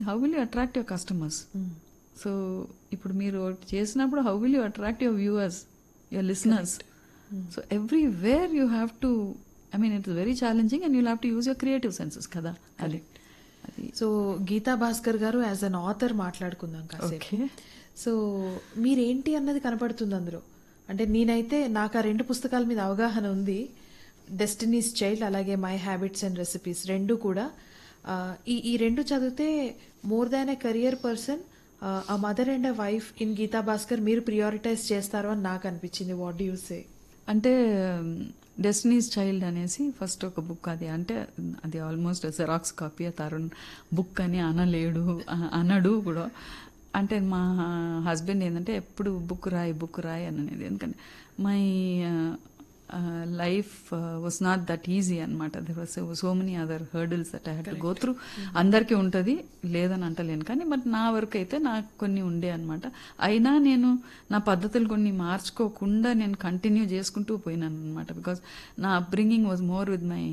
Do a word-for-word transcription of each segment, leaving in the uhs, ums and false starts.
How will you attract your customers? So ఇప్పుడు మీరు చేసినప్పుడు how will you attract your viewers, your listeners? So everywhere you have to, I mean it's very challenging and you have to use your creative senses కదా. అది అది so Gita Bhaskar గారు as an author మాట్లాడుకుందాం కాసేపు. Okay. So మీరేంటి అన్నది కనపడుతుంది అందులో. అంటే నేనైతే నాకు ఆ రెండు పుస్తకాల మీద అవగాహన ఉంది, డెస్టినీస్ చైల్డ్ అలాగే మై హ్యాబిట్స్ అండ్ రెసిపీస్. రెండు కూడా ఆ, ఈ ఈ రెండు చదివితే more than a career person ఆ mother and a wife in Gita Bhaskar మీరు ప్రియారిటైజ్ చేస్తారు అని నాకు అనిపించింది. What do you say? అంటే డెస్టినీస్ చైల్డ్ అనేసి ఫస్ట్ ఒక బుక్, అది అంటే అది almost xerox copy. Tarun book అని అనలేడు, అ- అనడు కూడా. అంటే మా హస్బెండ్ ఏంటంటే ఎప్పుడు బుక్ రాయి బుక్ రాయి అని అనేది. ఎందుకంటే my life was not that easy అనమాట. There was so many other hurdles that I had to go through. అందరికీ ఉంటుంది, లేదని అంటలేను, కానీ బట్ నా వరకు అయితే నాకు కొన్ని ఉండే అనమాట. అయినా నేను నా పద్ధతులు కొన్ని మార్చుకోకుండా నేను కంటిన్యూ చేసుకుంటూ పోయినాను అనమాట. బికాస్ నా upbringing was more with my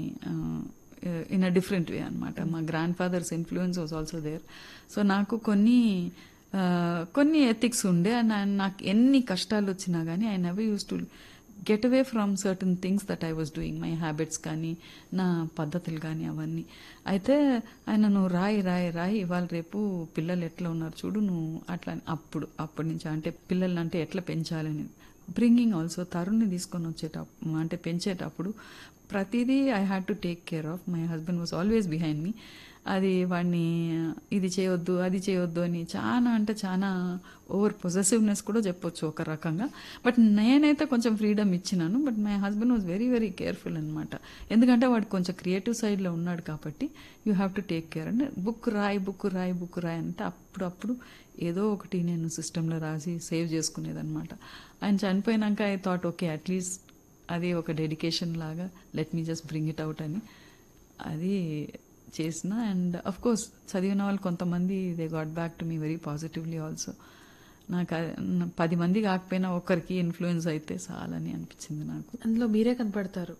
in a different way అనమాట. మా grand fathers influence was also there. So నాకు కొన్ని uh, కొన్ని ఎథిక్స్ ఉండే. అండ్ నాకు ఎన్ని కష్టాలు వచ్చినా కానీ I never use to get away from certain things that I was doing, my habits కానీ నా పద్ధతులు కానీ అవన్నీ. అయితే ఆయన నువ్వు రాయి రాయి రాయి ఇవాళ రేపు పిల్లలు ఎట్లా ఉన్నారు చూడు నువ్వు అట్లా అని. అప్పుడు అప్పటి నుంచి అంటే పిల్లలు అంటే ఎట్లా పెంచాలని బ్రింగింగ్ ఆల్సో తరుణ్ని తీసుకొని వచ్చేటప్పుడు అంటే పెంచేటప్పుడు ప్రతిదీ I had to take care of. My husband was always behind me. అది వాడిని ఇది చేయొద్దు అది చేయొద్దు అని చాలా అంటే చాలా ఓవర్ పొజెసివ్నెస్ కూడా చెప్పొచ్చు ఒక రకంగా. బట్ నేనైతే కొంచెం ఫ్రీడమ్ ఇచ్చినాను. But my husband was very very careful అనమాట. ఎందుకంటే వాడు కొంచెం క్రియేటివ్ సైడ్లో ఉన్నాడు కాబట్టి you have to take care. అంటే బుక్ రాయి బుక్ రాయి బుక్ రాయి అంటే అప్పుడప్పుడు ఏదో ఒకటి నేను సిస్టంలో రాసి సేవ్ చేసుకునేదన్నమాట. ఆయన చనిపోయినాక ఐ థాట్ ఓకే అట్లీస్ట్ అది ఒక డెడికేషన్ లాగా let me just bring it out అని అది చేసిన. అండ్ అఫ్ కోర్స్ చదివిన వాళ్ళు కొంతమంది they got back to me very positively also. నాకు అది- నా- పది మంది కాకపోయినా ఒకరికి ఇన్ఫ్లుయెన్స్ అయితే చాలని అనిపించింది నాకు. అందులో మీరే కనపడతారు,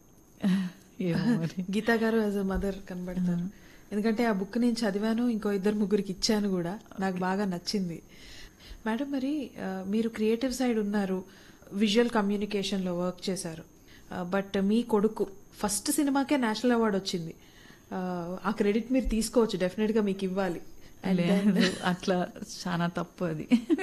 ఏమో మరి. గీతా గారు యాజ్ అ మదర్ కనబడతారు. ఎందుకంటే ఆ బుక్ నేను చదివాను, ఇంకో ఇద్దరు ముగ్గురికి ఇచ్చాను కూడా, నాకు బాగా నచ్చింది. మేడం మరి ఆ, మీరు క్రియేటివ్ సైడ్ ఉన్నారు, విజువల్ కమ్యూనికేషన్లో వర్క్ చేశారు. బట్ మీ కొడుకు ఫస్ట్ సినిమాకే నేషనల్ అవార్డు వచ్చింది. ఆ, ఆ క్రెడిట్ మీరు తీసుకోవచ్చు, డెఫినెట్గా మీకు ఇవ్వాలి. లేదు అట్లా చాలా తప్పు అది.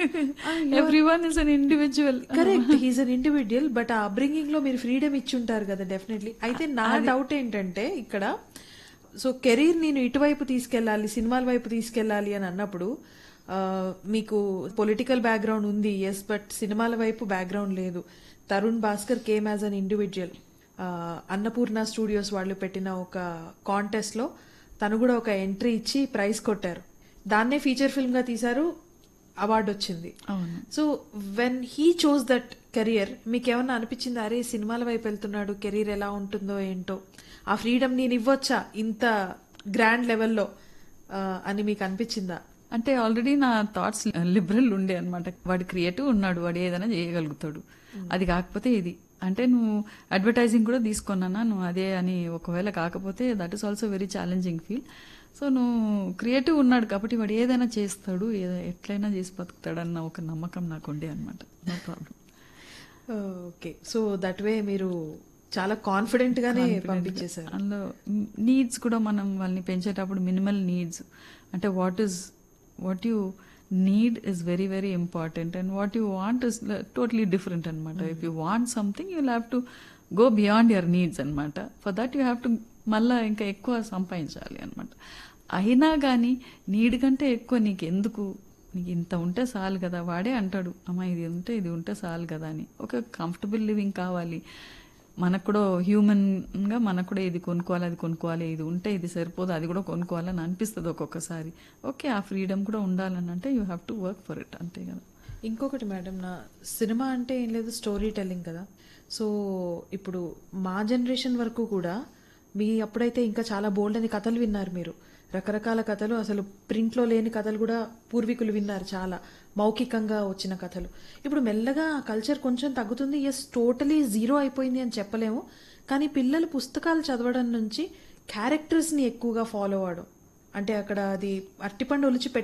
Every one is an individual. Correct, he's an individual. But ఆ అప్బ్రింగింగ్ లో మీరు ఫ్రీడమ్ ఇచ్చి ఉంటారు కదా డెఫినెట్లీ. అయితే నా డౌట్ ఏంటంటే ఇక్కడ, సో కెరీర్ నేను ఇటువైపు తీసుకెళ్ళాలి, సినిమాల వైపు తీసుకెళ్ళాలి అని అన్నప్పుడు ఆ, మీకు పొలిటికల్ బ్యాక్గ్రౌండ్ ఉంది, ఎస్, బట్ సినిమాల వైపు బ్యాక్గ్రౌండ్ లేదు. Tarun Bhaskar came as an individual. Annapurna studios వాళ్ళు పెట్టిన ఒక కాంటెస్ట్ లో తను కూడా ఒక ఎంట్రీ ఇచ్చి ప్రైజ్ కొట్టారు. దాన్నే ఫీచర్ ఫిల్మ్ గా తీశారు, అవార్డు వచ్చింది. అవును. So when he chose that career, మీకేమన్నా అనిపించింది అరే సినిమాల వైపు వెళ్తున్నాడు, కెరీర్ ఎలా ఉంటుందో ఏంటో, ఆ ఫ్రీడమ్ నేను ఇవ్వచ్చా ఇంత గ్రాండ్ లెవెల్లో అని మీకు అనిపించిందా? అంటే ఆల్రెడీ నా థాట్స్ లిబరల్ ఉండే అనమాట. వాడు క్రియేటివ్ ఉన్నాడు, వాడు ఏదైనా చేయగలుగుతాడు. అది కాకపోతే ఇది అంటే నువ్వు అడ్వర్టైజింగ్ కూడా తీసుకున్నానా నువ్వు అదే అని ఒకవేళ కాకపోతే that is also very challenging feel. So నువ్వు క్రియేటివ్ ఉన్నాడు కాబట్టి వాడు ఏదైనా చేస్తాడు, ఏదో ఎట్లయినా చేసి బతుకుతాడు అన్న ఒక నమ్మకం నాకు ఉండే అనమాట. No problem. Okay, so that way మీరు చాలా కాన్ఫిడెంట్ గానే పంపించేశారు. అందులో నీడ్స్ కూడా మనం వాళ్ళని పెంచేటప్పుడు మినిమల్ నీడ్స్ అంటే what is what you need is very very important and what you want is totally different అనమాట. If you want something you have to go beyond your needs అనమాట. For that you have to మళ్ళీ ఇంకా ఎక్కువ సంపాదించాలి అనమాట. అయినా కానీ need కంటే ఎక్కువ నీకు ఎందుకు, నీకు ఇంత ఉంటే చాలు కదా. వాడే అంటాడు అమ్మా ఇది ఉంటే ఇది ఉంటే చాలు కదా అని. ఒక కంఫర్టబుల్ లివింగ్ కావాలి మనకు కూడా, హ్యూమన్గా మనకు కూడా ఇది కొనుక్కోవాలి అది కొనుక్కోవాలి, ఇది ఉంటే ఇది సరిపోదు అది కూడా కొనుక్కోవాలని అనిపిస్తుంది ఒక్కొక్కసారి. ఓకే ఆ ఫ్రీడమ్ కూడా ఉండాలని అంటే you have to work for it, అంతే కదా. ఇంకొకటి మేడం, నా సినిమా అంటే ఏం లేదు, స్టోరీ టెల్లింగ్ కదా. సో ఇప్పుడు మా జనరేషన్ వరకు కూడా మీ అప్పుడైతే ఇంకా చాలా బోల్డ్ అని కథలు విన్నారు మీరు, రకరకాల కథలు, అసలు ప్రింట్లో లేని కథలు కూడా పూర్వీకులు విన్నారు, చాలా మౌఖికంగా వచ్చిన కథలు. ఇప్పుడు మెల్లగా ఆ కల్చర్ కొంచెం తగ్గుతుంది. ఎస్, టోటలీ జీరో అయిపోయింది అని చెప్పలేము, కానీ పిల్లలు పుస్తకాలు చదవడం నుంచి క్యారెక్టర్స్ని ఎక్కువగా ఫాలో అవ్వడం అంటే అక్కడ అది అరటిపండు ఒలిచి